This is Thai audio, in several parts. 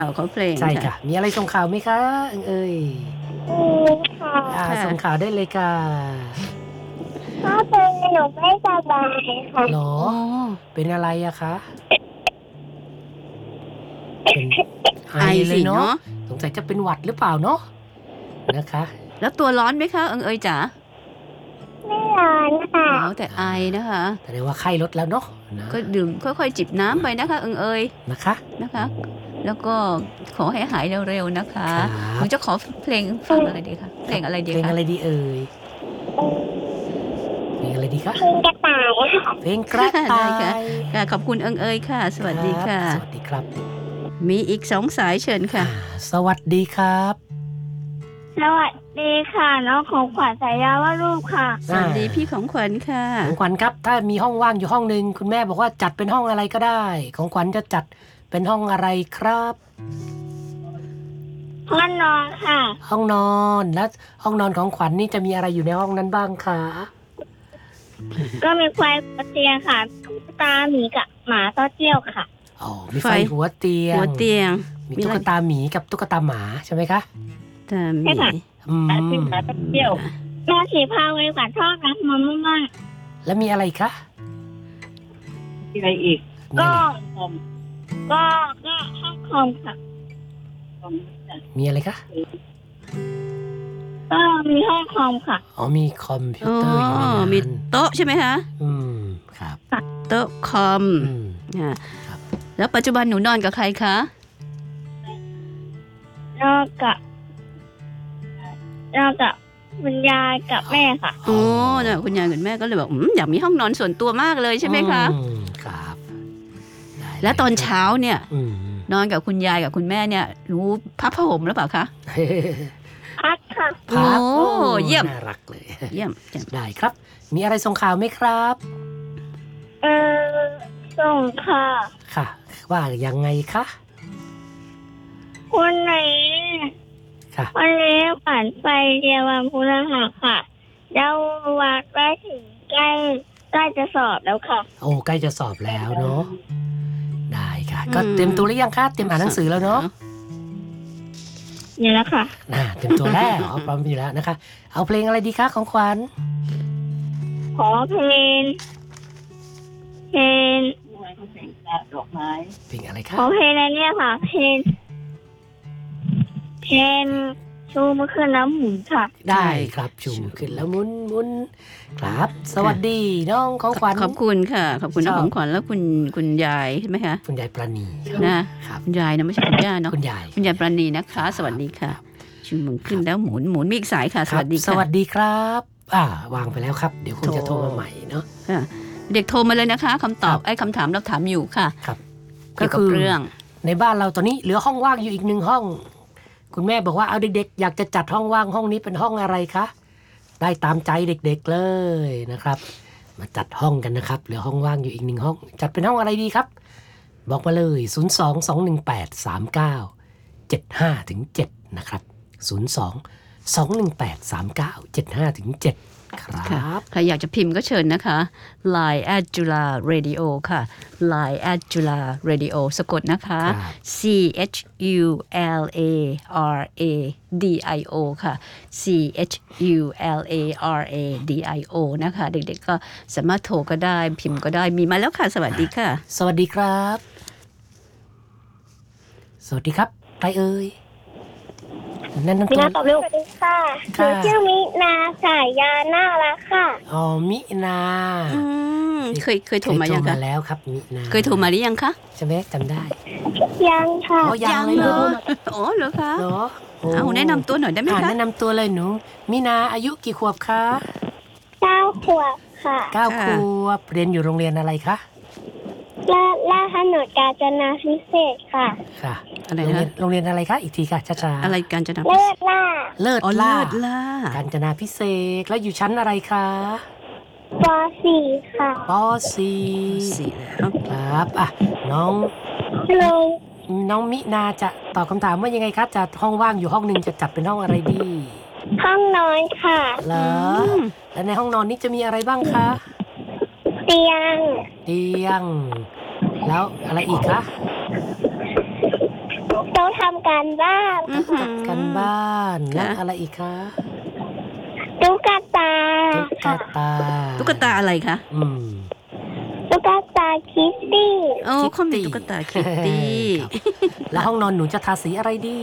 เขาเพลงใช่ค่ะมีอะไรส่งข่าวไหมคะเอ้ยค่ะส่งข่าวได้เลยค่ะถ้าเป็นหนูไม่สบายค่ะหรอโอ้เป็นอะไรอะคะเป็นไอไอเลสิยเนาะเนาะสงสัยจะเป็นหวัดหรือเปล่าเนาะนะคะแล้วตัวร้อนไหมคะเอ๋ยจ๋าไม่ร้อนค่ะอ๋อแต่ไอนะคะแสดงว่าไข้ลดแล้วเนาะนะก็ดื่มค่อยๆจิบน้ำไปนะคะเอ๋ยนะคะนะคะ แล้วก็ขอให้หายเร็วๆนะคะครับหนูจะขอเพลงฟังอะไรดีคะเพลงอะไรดีเพลงคะอะไรดีเอ่ยเพลงอะไรดีคะเพลงกระต่ายค่ะเพลงกระต่ายค่ะขอบคุณเอ๋ยค่ะ สวัสดีค่ะสวัสดีครับมีอีก2 สายเชิญค่ะสวัสดีครับสวัสดีค่ะน้องของขวัญสายยาว่ารูปค่ะสวัสดีพี่ของขวัญค่ะของขวัญครับถ้ามีห้องว่างอยู่ห้องนึงคุณแม่บอกว่าจัดเป็นห้องอะไรก็ได้ ของขวัญจะจัดเป็นห้องอะไรครับห้องนอนค่ะห้องนอนแล้วห้องนอนของขวัญนี่จะมีอะไรอยู่ในห้องนั้นบ้างคะก็มีควายเตียงค่ะตุ๊กตาหมีกับหมาต้อเจี้ยวค่ะอ๋อมีไฟไฟหัวเตียงหัวเตียงมีตุ๊กตาหมีกับตุ๊กตาหมาใช่ไหมคะแต่มีใช่ค่ะอืมหมาต้อเจี้ยวแม่สีพาไว้กับชอบรักมันมากแล้วมีอะไรอีกคะมีอะไรอีกมีๆก็อะไรก็ห้องคอมค่ะมีอะไรคะก็มีห้องคอมค่ะอ๋อมีคอมพิวอ๋อเตอร์อยู่ในนั้นมีโต๊ะใช่ไหมคะอืมครับโต๊ะคอมอืมอ่าครับแล้วปัจจุบันหนูนอนกับใครคะนอกกับคุณยายกับแม่ค่ะโอ้เนี่ยคุณยายคุณแม่ก็เลยบอกอยากมีห้องนอนส่วนตัวมากเลยใช่ไหมคะอืมครับได้แล้วตอนเช้าเนี่ยอืมนอนกับคุณยายกับคุณแม่เนี่ยรู้พับผ้าห่มหรือเปล่าคะพักค่ะครับโอ้เยี่ยมน่ารักเลยเยี่ยมจังได้ครับ มีอะไรส่งข่าวไหมครับเออส่งค่ะค่ะ ว่ายังไงคะวันไหนค่ะวันนี้ผ่านไปเรียนวันพุธหัสค่ะแล้ววัดได้ถึงใกล้จะสอบแล้วค่ะโอ้ใกล้จะสอบแล้วเนาะได้ค่ะ ก็เตรียมตัวหรือยังคะเตรียมอ่านหนังสือแล้วเนาะนี่แล้วค่ะเตรียมตัวแล้วพร้อมอยู่แล้วนะคะ เอาเพลงอะไรดีคะของขวัญขอเพลงดอกไม้เพลงอะไรคะขอเพลงอะไรเนี่ยค่ะ เพลงชูมือขึ้นน้ำหมุนค่ะได้ครับชุมขึ้นแล้วหมุนหมุนครับ สวัสดีน้องของขวัญขอบคุณค่ะ ขอบคุณชน้ออบ งของขวัญแล้วคุณยายใช่ไหมคะคุณยายประณีครับนะครับ คุณยายนะไม่ใช่คุณย่าเนาะคุณยายคุณยายปราณีนะคะ สวัสดีค่ะชูมือขึ้นแล้วหมุนหมุนมีอีกสายค่ะ สวัสดีสค่ะวัสดีครับวางไปแล้วครับ เดี๋ยวคงจะโทรมาใหม่เนาะค่ะเด็กโทรมาเลยนะคะคำตอบครับไอ้คำถามเราถามอยู่ค่ะครับเกี่ยวกับเรื่องในบ้านเราตอนนี้เหลือห้องว่างอยู่อีก1ห้อง คุณแม่บอกว่าเอาเด็กๆอยากจะจัดห้องว่างห้องนี้เป็นห้องอะไรคะได้ตามใจเด็กๆเลยนะครับ มาจัดห้องกันนะครับเหลือห้องว่างอยู่อีก1ห้อง จัดเป็นห้องอะไรดีครับ บอกมาเลย 022183975-7นะครับ022183975-7ครับใครอยากจะพิมพ์ก็เชิญนะคะ Line @Jula Radio ค่ะ Line @Jula Radio สะกดนะคะครับ CHULARADIO ค่ะ CHULARADIO นะคะ เด็กๆก็สามารถโทรก็ได้พิมพ์ก็ได้มีมาแล้วค่ะ สวัสดีค่ะสวัสดีครับ สวัสดีครับใครเอ่ยนั่นนั่นมิตัวนาตอบเร็วสวัสดีค่ะหนูชื่อมินาสายยาน่ารักค่ะอ๋อมินาเคยโทรมายังเคยโทรคะมาแล้วครับมินาเคยโทรมาหรือยังคะใช่ไหมจำได้ยังค่ะอ๋อยังเลยเหรออ๋อเหรอคะเหรอโอ้เอาแนะนำตัวหน่อยได้ไหมคะแนะนำตัวเลยหนูมินาอายุกี่ขวบคะ 9 ขวบค่ะ 9 ขวบเรียนอยู่โรงเรียนอะไรคะล่าถนนกาญจนาพิเศษค่ะอะค่ะไรโรงเรียนนะอะไรคะอีกทีค่ะช้าๆอะไรการจะนำเลิศล่าเลิศอ๋อล่าเลิศล่ากาญจนาพิเศษแล้วอยู่ชั้นอะไรคะป .4 ค่ะป .4 สี่แล้วครับน้องฮัลโหลน้องมินาจะตอบคำถามว่ายังไงคะจะห้องว่างอยู่ห้องหนึ่งจะจัดเป็นห้องอะไรดีห้องนอนค่ะเหรอและในห้องนอนนี้จะมีอะไรบ้างคะเตียงเตียง แล้วอะไรอีกคะต้องทำการบ้านจัดกันบ้านแล้วอะไรอีกคะตุ๊กตาตุ๊กตาตุ๊กตาอะไรคะตุ๊กตาคิตตี้โอ้เขามีตุ๊กตาคิตตี้ครับแล้วห้องนอนหนูจะทาสีอะไรดี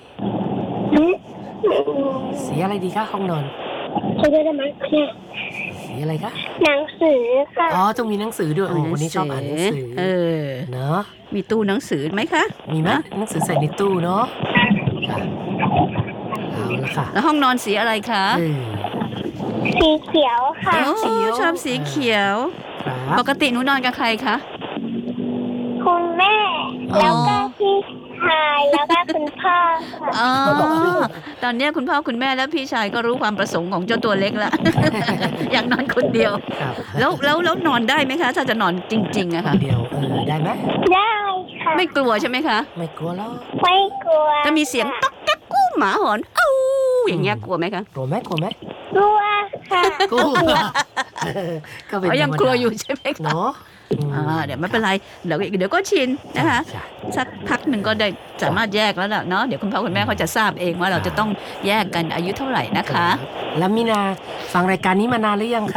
สีอะไรดีคะห้องนอนช่วยด้วยได้ไหมเนี่ยสีอะไรคะหนังสือค่ะอ๋อต้องมีหนังสือด้วยโอ้คนนี้ชอบอ่านหนังสือ เนาะมีตู้หนังสือไหมคะมีไหมหนังสือใส่ในตู้เนาะค่ะเอาละค่ะแล้วห้องนอนสีอะไรคะสีเขียวค่ะโอ้ชอบสีเขียวครับปกติหนูนอนกับใครคะคุณแม่อ๋อแล้วก็พี่ชายแล้วก็คุณพ่อค่ะอ๋อตอนเนี้ยคุณพ่อคุณแม่และพี่ชายก็รู้ความประสงค์ของเจ้าตัวเล็กละ อยากนอนคนเดียวครับแล้วนอนได้ไหมคะ ถ้าจะนอนจริงๆอะคค่ะนเดียวได้ไหมได้ค่ะไม่กลัวใช่ไหมคะไม่กลัวแล้วไม่กลัวถ้ามีเสียงต๊อกแก๊กกู้หมาหอนเอ้าอย่างเงี้ยกลัวไหมคะกลัวไหมกลัวไหมกลัวค่ะกลัวก็เป็นเขายังธรรมดากลัวอยู่ใช่ไหมคะเนาะเดี๋ยวไม่เป็นไรเดี๋ยวก็ชินนะคะใช่สักพักหนึ่งก็ได้สามารถแยกแล้วล่ะเนาะเดี๋ยวคุณพ่อคุณแม่เขาจะทราบเองว่าเราจะต้องแยกกันอายุเท่าไหร่นะคะแล้วมินาฟังรายการนี้มานานหรือยังคะ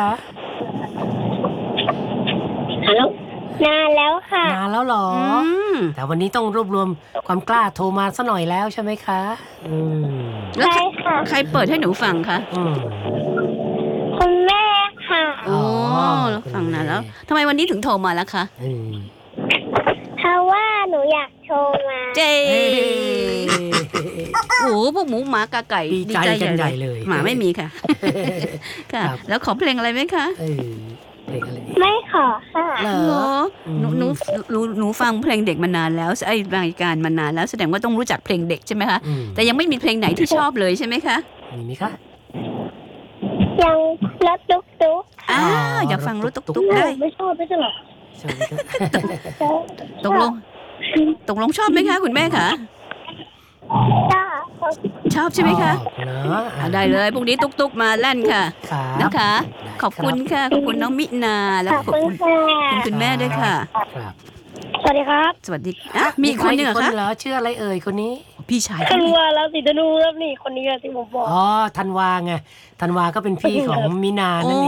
นานแล้วค่ะนานแล้วเหรอมแต่วันนี้ต้องรวบรวมความกล้าโทรมาซะหน่อยแล้วใช่ไหมคะมแล้วใช่ค่ะใครเปิดให้หนูฟังคะอืมคุณแม่ค่ะโอ้แล้วฟังนานแล้วทำไมวันนี้ถึงโทรมาล่ะคะอืมเพราะว่าหนูอยากโทรมาเจ๊เอ้ยโอ้โหพวกหมูหมากาไก่ดีใจกันใหญ่เลยหมาไม่มีค่ะ ค่ะครับแล้วขอเพลงอะไรไหมคะเพลงอะไรดีไม่ขอค่ะเหรเหรออหนูฟังเพลงเด็กมานานแล้วไอ้รายการมานานแล้วแสดงว่าต้องรู้จักเพลงเด็กใช่ไหมคะอืมแต่ยังไม่มีเพลงไหนที่ชอบเลยใช่ไหมคะมีไหมคะยังรถตุ๊กตุ๊กอ้าวอยากฟังรถตุ๊กๆได้ไม่ชอบไม่ใช่หรอใช่ไหมคะตกลงชอบไหมคะคุณแม่คะจ้าชอบใช่ไหมคะเนาะได้เลยพรุ่งนี้ตุ๊กๆมาแล่นค่ะครับนะคะ ขอบคุณค่ะขอบคุณน้องมินาและขอบขอบคุณคุณค่ะคุณแม่ด้วยค่ะครับสวัสดีครับสวัสดีมีอีกคนหนึ่งเหรอคะเหรอชื่ออะไรเอ่ยคนนี้พี่ชายธันวาแล้วสิธนูครับนี่คนนี้ที่ผมบอกอ๋อธันวาไงธันวาก็เป็นพี่ของมินาโอ้นั่นเอง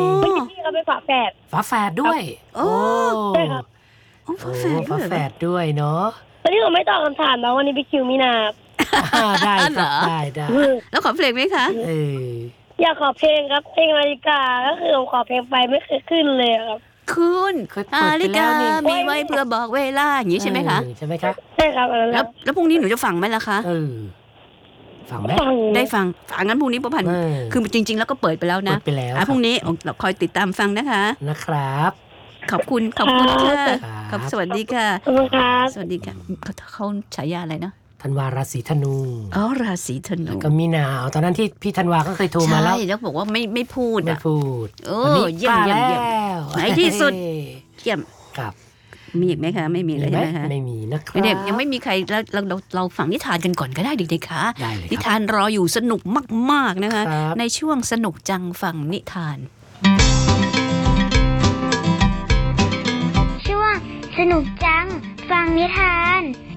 ไม่ใช่พี่เขาเป็นฝาแฝดฝาแฝดด้วยโอ้ใช่ครับโอ้โอ้ฝาแฝดด้วยเหรอฝาแฝดด้วยเนาะวันนี้ผมไม่ตอบคำถามนะวันนี้ไปคิวมินาได้คเหรรับอได้แล้วขอเพลงไหมคะเอออยากขอเพลงครับเพลงนาฬิกาก็คือผมขอเพลงไปไม่เคยขึ้นเลยครับคุณเคยเปิดนาไปฬิแล้กาวนี่มีไว้เพื่อบอกเวลาอย่างนี้ใช่ไหมคะใช่ไหมคะใช่ครับอันนั้นแล้วพรุ่งนี้หนูจะฟังไหมล่ะคะฟังไหมฟังได้ฟังงั้นพรุ่งนี้ประพันธ์เออคือจริง ๆ แล้วก็เปิดไปแล้วเปินะดไปแล้วพรุ่งนี้เราคอยติดตามฟังนะคะนะครับขอบคุณค่ะครับครับสวัสดีค่ะขอบคุณครับสวัสดีค่ะเขาฉายาอะไรนะธันวาราศีธนูอ๋อราศีธนูก็มีนาตอนนั้นที่พี่ธันวาก็เคยโทรมาแล้วใช่แล้วบอกว่าไม่พูดไม่อ่ะพูดโอ้วันนี้เยี่ยมกล้าเยี่ยมแล้วในที่สุด เยี่ยมครับมีอีกไหมคะไม่มีเลยไหมใช่ไหมคะไม่มีนะครับเด็กยังไม่มีใครเราฟังนิทานกันก่อนก็ได้เด็กๆคะได้เลยนิครับทานรออยู่สนุกมากๆนะคะครับในช่วงสนุกจังฟังนิทานช่วงสนุกจัง ฟังนิทาน